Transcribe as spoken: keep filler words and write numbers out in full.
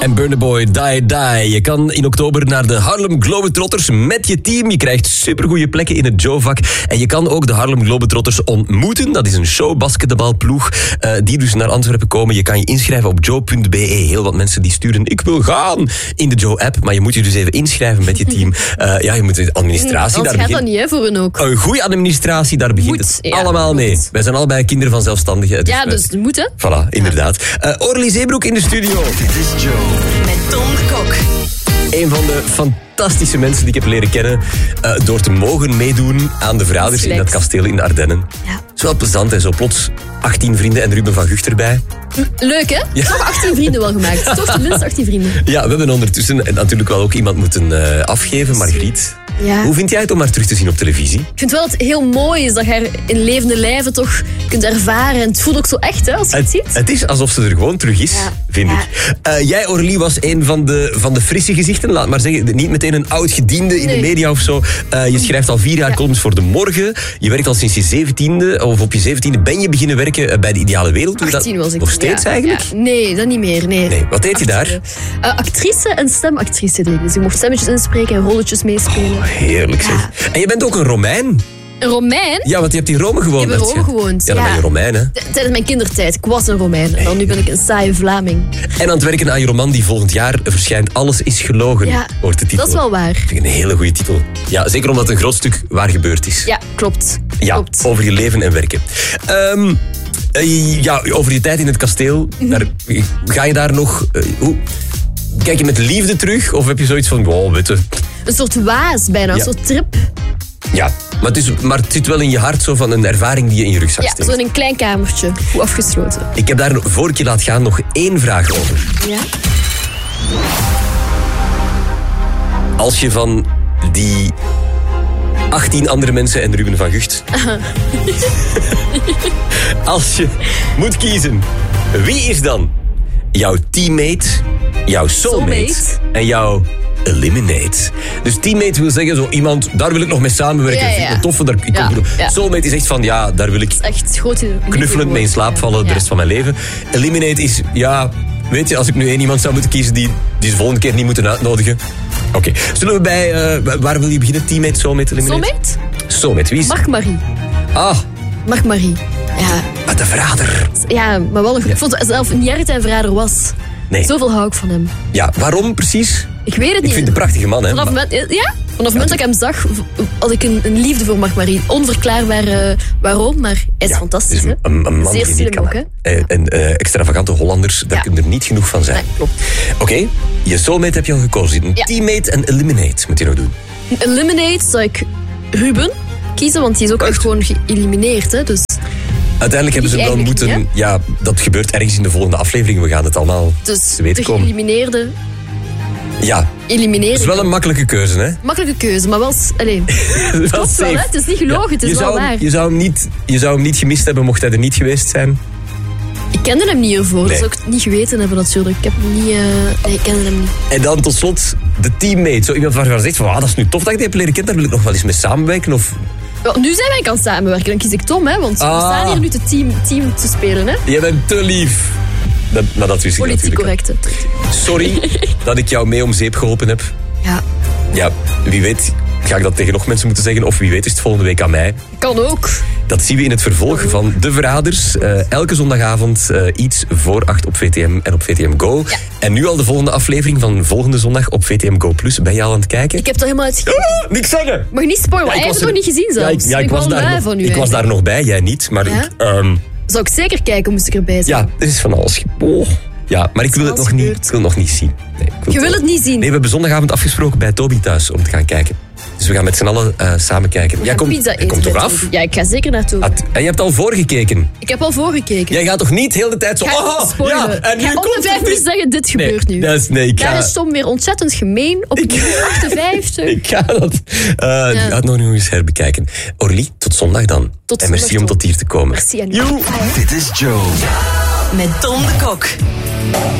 En Burna Boy, Die Die. Je kan in oktober naar de Harlem Globetrotters met je team. Je krijgt supergoeie plekken in het Joe-vak. En je kan ook de Harlem Globetrotters ontmoeten. Dat is een showbasketbalploeg uh, die dus naar Antwerpen komen. Je kan je inschrijven op joe punt be. Heel wat mensen die sturen, ik wil gaan in de Joe-app. Maar je moet je dus even inschrijven met je team. Uh, ja, je moet de administratie Anders daar gaat begint. dat niet, hè, voor hun ook. Een goede administratie, daar begint Moet, het ja, allemaal mee. moet. Wij zijn allebei kinderen van zelfstandigen. Dus Ja, we- dus het moet, hè. Voilà, inderdaad. Uh, Orly Zeebroek in de studio. Dit is Joe. Met Tom de Kok. Een van de fantastische mensen die ik heb leren kennen uh, door te mogen meedoen aan de verraders in dat kasteel in de Ardennen. Ja. Het is wel plezant, hè? Zo plots achttien vrienden en Ruben van Gucht erbij. Leuk, hè? Ja. Toch achttien vrienden wel gemaakt. Toch tenminste achttien vrienden. Ja, we hebben ondertussen natuurlijk wel ook iemand moeten uh, afgeven, Margriet. Ja. Hoe vind jij het om haar terug te zien op televisie? Ik vind wel dat het heel mooi is dat je haar in levende lijven toch kunt ervaren. En het voelt ook zo echt, hè, als je het, Het, ziet. het is alsof ze er gewoon terug is, Ja. vind Ja. ik. Uh, jij, Orly, was een van de, van de frisse gezichten. Laat maar zeggen, niet meteen een oud gediende in Nee. de media of zo. Uh, je schrijft al vier jaar Ja. columns voor De Morgen. Je werkt al sinds je zeventiende, of op je zeventiende ben je beginnen werken uh, bij De Ideale Wereld. Doe je achttien dat was ik. nog steeds ja, eigenlijk? ja. Nee, dat niet meer. Nee, Nee, wat deed je daar? Uh, actrice en stemactrice deed ik. Dus ik mocht stemmetjes inspreken en rolletjes meespelen. Heerlijk zeg. Ja. En je bent ook een Romein. Een Romein? Ja, want je hebt in Rome gewoond. Ik heb in net, Rome schat. gewoond, Ja, dan ja. ben je Romein, hè. T- Tijdens mijn kindertijd. Ik was een Romein. En dan nu ben ik een saaie Vlaming. En aan het werken aan je roman die volgend jaar verschijnt. Alles is gelogen, Ja, wordt de titel. dat is wel waar. Vind ik een hele goede titel. Ja, zeker omdat het een groot stuk waar gebeurd is. Ja, klopt. Ja, klopt. over je leven en werken. Ehm, eh, ja, over je tijd in het kasteel. Daar, ga je daar nog... eh, hoe, kijk je met liefde terug? Of heb je zoiets van... Oh, weet je, Een soort waas bijna, een Ja. soort trip. ja, maar het, is, maar het zit wel in je hart zo van een ervaring die je in je rugzak Ja, steekt. zo in een klein kamertje. Goed afgesloten. Ik heb daar voor ik je laat gaan nog één vraag over. Ja? Als je van die achttien andere mensen en Ruben van Gucht... als je moet kiezen, wie is dan jouw teammate, jouw soulmate, Soulmate. en jouw eliminate? Dus teammate wil zeggen, zo iemand, daar wil ik nog mee samenwerken. Ja, ja. Vind ik een toffe, daar, ik Ja, kom- ja. Soulmate is echt van, ja, daar wil ik Echt grote liefde knuffelend mee in gewoon. slaap vallen Ja. de rest van mijn leven. Eliminate is, ja, weet je, als ik nu één iemand zou moeten kiezen die, die ze volgende keer niet moeten uitnodigen. Oké, zullen we bij, uh, waar wil je beginnen? Teammate, soulmate, eliminate? Soulmate? Soulmate, wie is? Marc Marie. Ah, Marc Marie. Ja, wat een verrader. ja, maar wel een goed. Ik vond het zelf niet erg dat hij een verrader was. Nee. Zoveel hou ik van hem. Ja, waarom precies? Ik weet het Ik niet. vind het een prachtige man, hè. Vanaf het Maar- moment, ja? Vanaf het moment dat ik hem zag, v- had ik een, een liefde voor Marc Marie. Onverklaarbaar uh, waarom, maar hij is Ja, fantastisch. het is hè? een, een man Zeer die niet slim ook, hè? kan. Eh, En eh, extravagante Hollanders, daar Ja. kunnen er niet genoeg van zijn. Nee, klopt. Oké, je soulmate heb je al gekozen. Een Ja. teammate en eliminate moet je nog doen. Eliminate zou ik Ruben kiezen, want die is ook Echt? echt gewoon geëlimineerd. Hè? Dus, Uiteindelijk hebben ze Die wel eigenlijk moeten... niet, ja, dat gebeurt ergens in de volgende aflevering. We gaan het allemaal dus te weten de komen. geëlimineerde Ja, elimineren. dat is wel een makkelijke keuze, hè? Makkelijke keuze, maar wel... s- Allee, Wel klopt wel, safe. hè? Het is niet gelogen, het is je wel zou, hem- waar. Je zou, hem niet, je zou hem niet gemist hebben mocht hij er niet geweest zijn. Ik kende hem niet hiervoor, Nee. dat zou ik het niet geweten hebben natuurlijk. Ik heb hem niet... eh, nee, ik kende hem niet. En dan tot slot de teammate. Zo iemand waarvan je zegt van, ah, dat is nu tof dat ik die heb leren kennen. Daar wil ik nog wel eens mee samenwerken. Of... Wel, nu zijn wij aan het samenwerken, dan kies ik Tom, hè, want Ah. we staan hier nu te team, team te spelen. Hè? Je bent te lief. Dat, maar dat wist ik Politiek natuurlijk al. correcte. Sorry dat ik jou mee om zeep geholpen heb. Ja, Ja, wie weet ga ik dat tegen nog mensen moeten zeggen. Of wie weet is het volgende week aan mij. kan ook. Dat zien we in het vervolg van De Verraders. Uh, elke zondagavond uh, iets voor acht op V T M en op V T M Go. Ja. En nu al de volgende aflevering van volgende zondag op V T M Go Plus. Ben je al aan het kijken? Ik heb dat helemaal uitgekeken. Ah, niks zeggen! Mag niet spoilen, Ja, ik hij was heeft het er- nog niet gezien Ja, zelfs. ik, ja, ik, ik was, wel daar lui nog, van u. ik was eigenlijk. daar nog bij, jij niet. Maar Ja? ik, ehm, Zou ik zeker kijken, moest ik erbij zijn. ja, er is van alles. Oh. Ja, maar ik wil het alles nog niet, gebeurd. ik wil het nog niet zien. Nee, ik Je wil het niet zien? Nee, we hebben zondagavond afgesproken bij Toby thuis om te gaan kijken. Dus we gaan met z'n allen uh, samen kijken. We Jij gaan komt, pizza jij eten komt toch bij af? Toby. Ja, ik ga zeker naartoe. Ah, en je hebt al voorgekeken. Ik heb al voorgekeken. Jij gaat toch niet heel de tijd zo... Ik ga Oh, spoilen. ja, en Ik nu ga om komt de vijf het minuten niet. zeggen, dit Nee, gebeurt nu. dat is, nee, ik ga... Daar is Tom weer ontzettend gemeen op Ik- minuut achtenvijftig. Ik ga dat uh, ja. gaat nog eens herbekijken. Orly, tot zondag dan. Tot en merci zondag, om Tom. tot hier te komen. Merci aan u. Joe. Dit is Joe. Met Tom de Kok.